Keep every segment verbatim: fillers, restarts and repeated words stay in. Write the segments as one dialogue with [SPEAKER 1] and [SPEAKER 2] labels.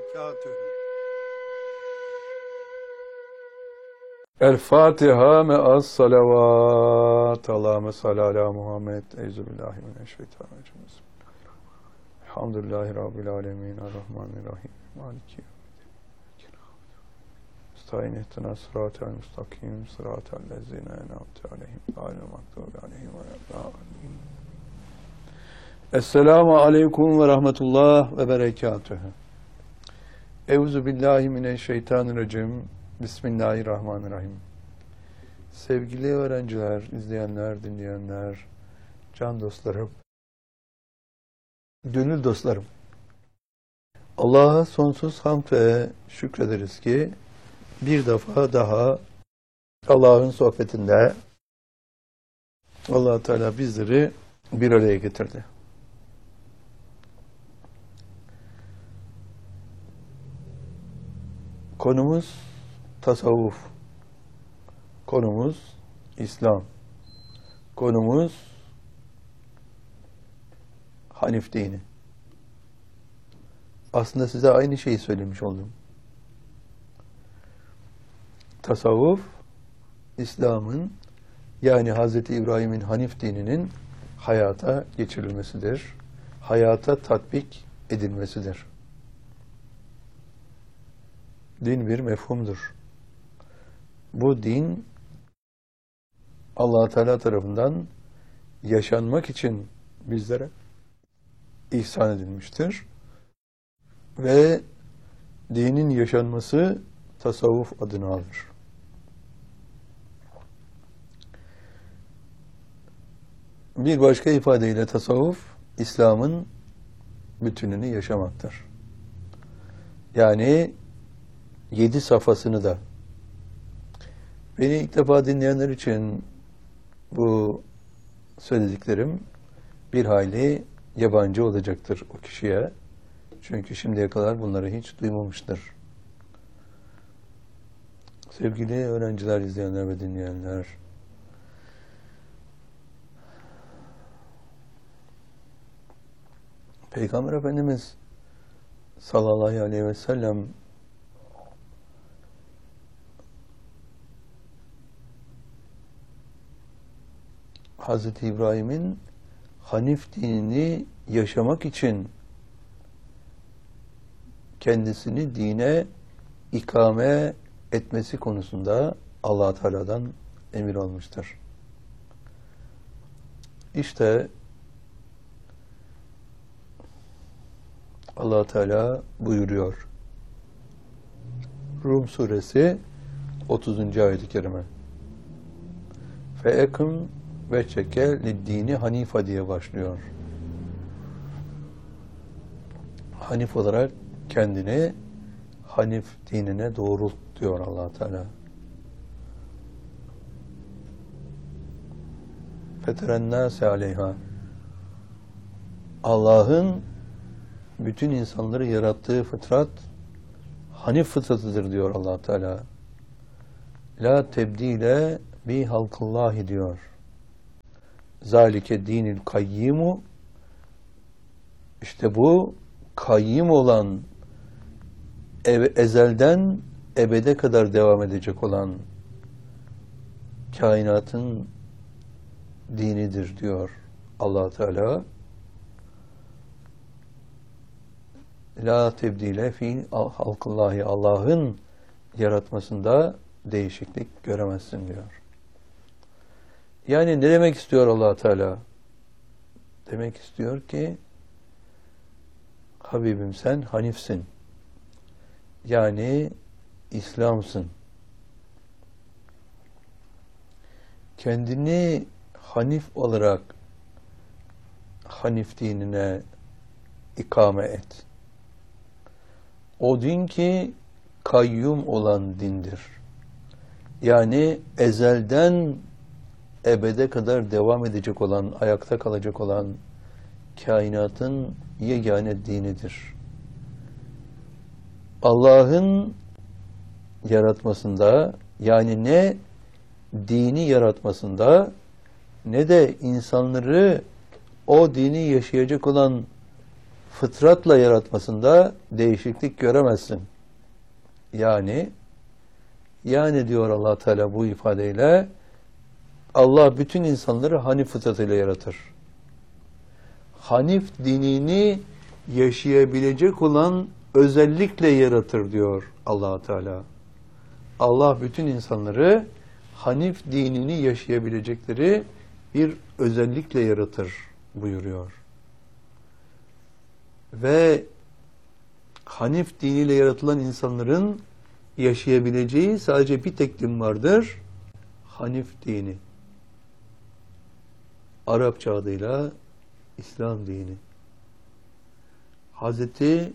[SPEAKER 1] berekatühü.
[SPEAKER 2] El Fatiha me'as salavat. Allahümme salli ala Muhammed. Euzubillahimineşşeytanirracim. Elhamdülillahi Rabbil alemin. Errahmanirrahim. Maliki yevmiddin. Estağin ehtina sıratel müstakim. Sıratel lezine en'amte aleyhim. Gayril mağdubi aleyhim ve lâddâlîn. Esselamu aleyküm ve rahmetullah ve berekatühü. Euzubillahimineşşeytanirracim. Bismillahirrahmanirrahim. Sevgili öğrenciler, izleyenler, dinleyenler, can dostlarım, gönül dostlarım. Allah'a sonsuz hamd ve şükrederiz ki bir defa daha Allah'ın sohbetinde Allah Teala bizleri bir araya getirdi. Konumuz tasavvuf. Konumuz İslam. Konumuz Hanif dini. Aslında size aynı şeyi söylemiş oldum. Tasavvuf, İslam'ın yani Hazreti İbrahim'in Hanif dininin hayata geçirilmesidir. Hayata tatbik edilmesidir. Din bir mefhumdur. Bu din Allah Teala tarafından yaşanmak için bizlere ihsan edilmiştir. Ve dinin yaşanması tasavvuf adını alır. Bir başka ifadeyle tasavvuf, İslam'ın bütününü yaşamaktır. Yani yedi safhasını da. Beni ilk defa dinleyenler için bu söylediklerim bir hayli yabancı olacaktır o kişiye. Çünkü şimdiye kadar bunları hiç duymamıştır. Sevgili öğrenciler, izleyenler ve dinleyenler, Peygamber Efendimiz sallallahu aleyhi ve sellem Hazreti İbrahim'in Hanif dinini yaşamak için kendisini dine ikame etmesi konusunda Allah Teala'dan emir almıştır. İşte Allah Teala buyuruyor. Rum suresi otuzuncu ayet-i kerime. Fe ekum ve çeke dini hanifa diye başlıyor. Hanif olarak kendini Hanif dinine doğrult diyor Allah Teala. Feterennâse aleyha. Allah'ın bütün insanları yarattığı fıtrat Hanif fıtratıdır diyor Allah Teala. La tebdile bi halkıllahi diyor. Zalike dinil kayyimu. İşte bu kayyim olan, ezelden ebede kadar devam edecek olan kainatın dinidir diyor Allah Teala. La tebdile fi halkıllahi. Allah'ın yaratmasında değişiklik göremezsin diyor. Yani ne demek istiyor Allah Teala? Demek istiyor ki Habibim sen Hanifsin. Yani İslam'sın. Kendini Hanif olarak Hanif dinine ikame et. O din ki kayyum olan dindir. Yani ezelden ebede kadar devam edecek olan, ayakta kalacak olan kainatın yegane dinidir. Allah'ın yaratmasında, yani ne dini yaratmasında ne de insanları o dini yaşayacak olan fıtratla yaratmasında değişiklik göremezsin. Yani yani diyor Allah Teala bu ifadeyle, Allah bütün insanları Hanif fıtratıyla yaratır. Hanif dinini yaşayabilecek olan özellikle yaratır diyor Allah Teala. Allah bütün insanları Hanif dinini yaşayabilecekleri bir özellikle yaratır buyuruyor. Ve Hanif diniyle yaratılan insanların yaşayabileceği sadece bir tek din vardır. Hanif dini. Arapça adıyla İslam dini. Hazreti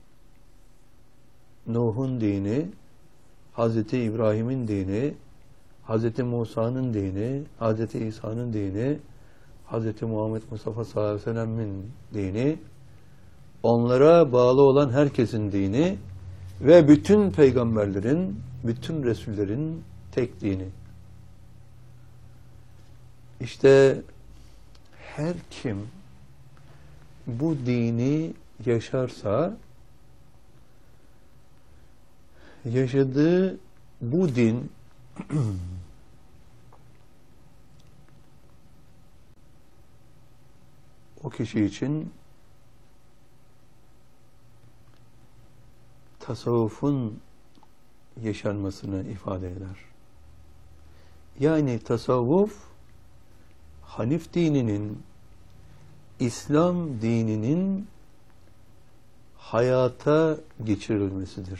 [SPEAKER 2] Nuh'un dini, Hazreti İbrahim'in dini, Hazreti Musa'nın dini, Hazreti İsa'nın dini, Hazreti Muhammed Mustafa sallallahu aleyhi ve sellem'in dini, onlara bağlı olan herkesin dini ve bütün peygamberlerin, bütün resullerin tek dini. İşte her kim bu dini yaşarsa, yaşadığı bu din o kişi için tasavvufun yaşanmasını ifade eder. Yani tasavvuf, Hanif dininin, İslam dininin hayata geçirilmesidir.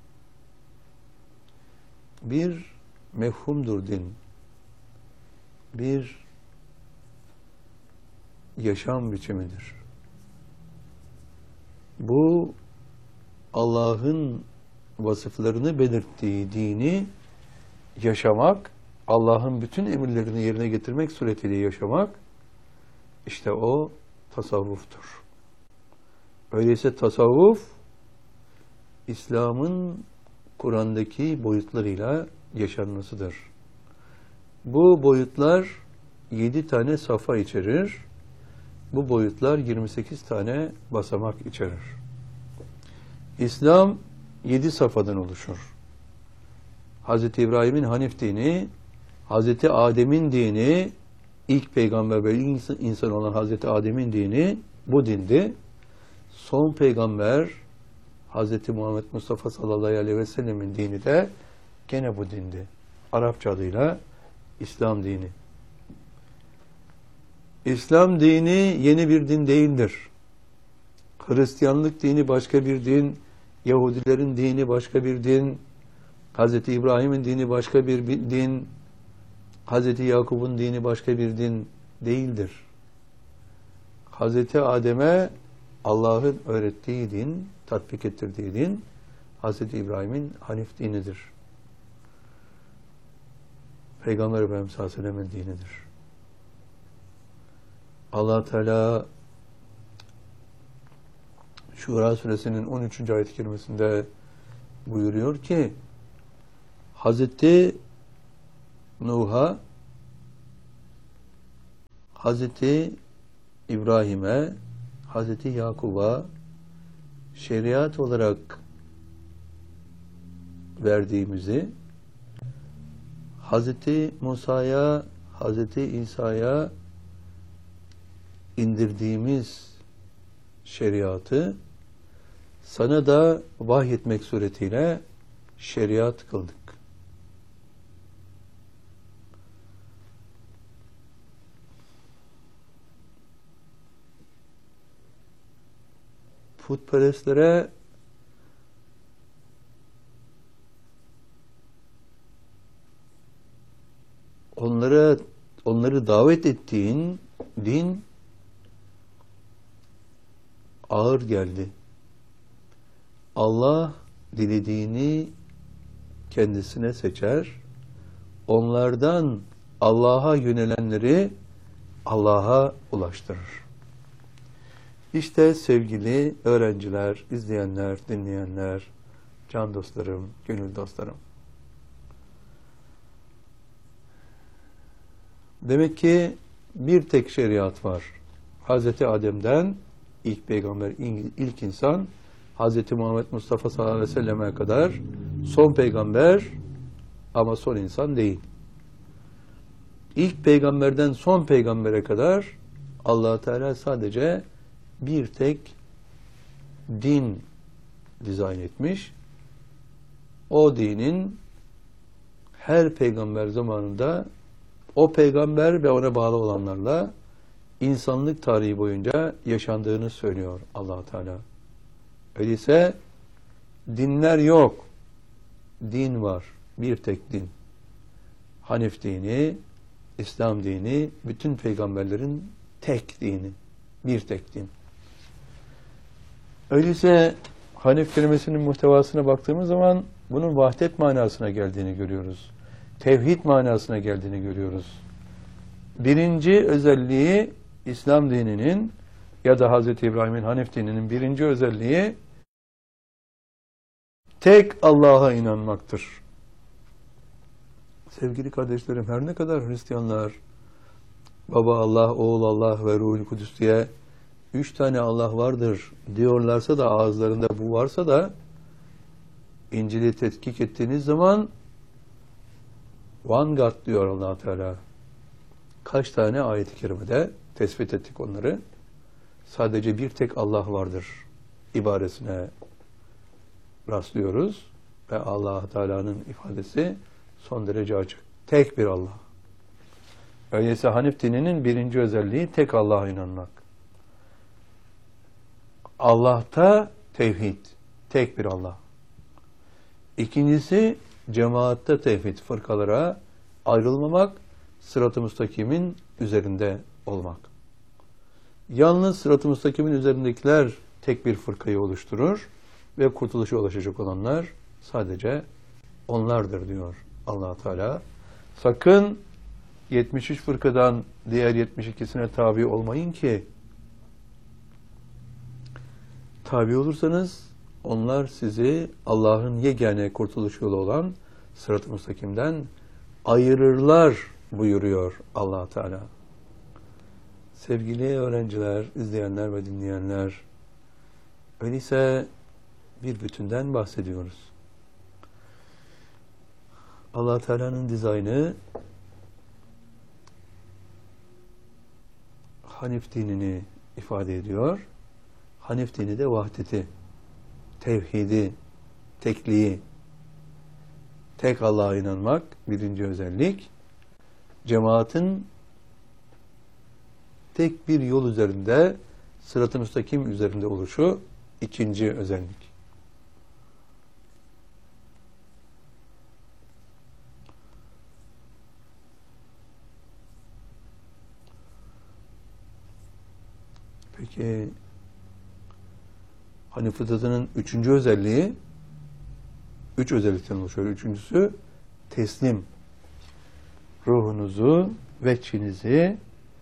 [SPEAKER 2] Bir mefhumdur din. Bir yaşam biçimidir. Bu Allah'ın vasıflarını belirttiği dini yaşamak, Allah'ın bütün emirlerini yerine getirmek suretiyle yaşamak, işte o tasavvuftur. Öyleyse tasavvuf, İslam'ın Kur'an'daki boyutlarıyla yaşanmasıdır. Bu boyutlar yedi tane safa içerir. Bu boyutlar yirmi sekiz tane basamak içerir. İslam yedi safhadan oluşur. Hazreti İbrahim'in Hanif dini, Hazreti Adem'in dini, ilk peygamber ve ilk insan olan Hazreti Adem'in dini bu dindi. Son peygamber Hazreti Muhammed Mustafa sallallahu aleyhi ve sellemin dini de gene bu dindi. Arapça adıyla İslam dini. İslam dini yeni bir din değildir. Hristiyanlık dini başka bir din, Yahudilerin dini başka bir din, Hazreti İbrahim'in dini başka bir din, Hazreti Yakup'un dini başka bir din değildir. Hazreti Adem'e Allah'ın öğrettiği din, tatbik ettirdiği din, Hazreti İbrahim'in Hanif dinidir. Peygamber Efendimiz sallallahu aleyhi ve sellem'in dinidir. Allah Teala Şura suresinin on üçüncü ayet-i kerimesinde buyuruyor ki, Hazreti Nuh'a, Hazreti İbrahim'e, Hazreti Yakub'a şeriat olarak verdiğimizi, Hazreti Musa'ya, Hazreti İsa'ya indirdiğimiz şeriatı sana da vahyetmek suretiyle şeriat kıldık. Putperestlere onlara onları davet ettiğin din ağır geldi. Allah dilediğini kendisine seçer. Onlardan Allah'a yönelenleri Allah'a ulaştırır. İşte sevgili öğrenciler, izleyenler, dinleyenler, can dostlarım, gönül dostlarım. Demek ki bir tek şeriat var. Hazreti Adem'den ilk peygamber, ilk insan Hz. Muhammed Mustafa sallallahu aleyhi ve selleme kadar son peygamber ama son insan değil. İlk peygamberden son peygambere kadar Allah Teala sadece bir tek din dizayn etmiş. O dinin her peygamber zamanında o peygamber ve ona bağlı olanlarla insanlık tarihi boyunca yaşandığını söylüyor Allah Teala. Öyleyse dinler yok. Din var. Bir tek din. Hanif dini, İslam dini, bütün peygamberlerin tek dini. Bir tek din. Öyleyse Hanif kelimesinin muhtevasına baktığımız zaman bunun vahdet manasına geldiğini görüyoruz. Tevhid manasına geldiğini görüyoruz. Birinci özelliği İslam dininin ya da Hz. İbrahim'in Hanif dininin birinci özelliği tek Allah'a inanmaktır. Sevgili kardeşlerim, her ne kadar Hristiyanlar Baba Allah, Oğul Allah ve Ruhul Kudüs diye üç tane Allah vardır diyorlarsa da, ağızlarında bu varsa da, İncil'i tetkik ettiğiniz zaman One God diyor Allah Teala. Kaç tane ayet-i kerimede tespit ettik onları. Sadece bir tek Allah vardır ibaresine rastlıyoruz ve Allah Teala'nın ifadesi son derece açık. Tek bir Allah. Öyleyse Hanif dininin birinci özelliği tek Allah'a inanmak. Allah'ta tevhid. Tek bir Allah. İkincisi cemaatte tevhid, fırkalara ayrılmamak, sırat-ı müstakimin üzerinde olmak. Yalnız sırat-ı müstakimin üzerindekiler tek bir fırkayı oluşturur ve kurtuluşa ulaşacak olanlar sadece onlardır diyor Allah Teala. Sakın yetmiş üç fırkadan diğer yetmiş ikisine tabi olmayın ki tabi olursanız onlar sizi Allah'ın yegane kurtuluş yolu olan sırat-ı müstakimden ayırırlar buyuruyor Allah Teala. Sevgili öğrenciler, izleyenler ve dinleyenler, öyleyse bir bütünden bahsediyoruz. Allah Teala'nın dizaynı Hanif dinini ifade ediyor. Hanif dini de vahdeti, tevhidi, tekliği, tek Allah'a inanmak birinci özellik. Cemaatin tek bir yol üzerinde, sırat-ı müstakim üzerinde oluşu ikinci özellik. Peki Hanif fıtratının üçüncü özelliği, üç özellikten oluşuyor. Üçüncüsü teslim. Ruhunuzu, veçhinizi,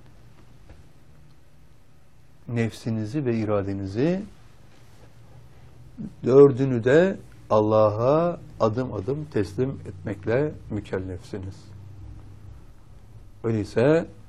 [SPEAKER 2] nefsinizi ve iradenizi, dördünü de Allah'a adım adım teslim etmekle mükellefsiniz. Öyleyse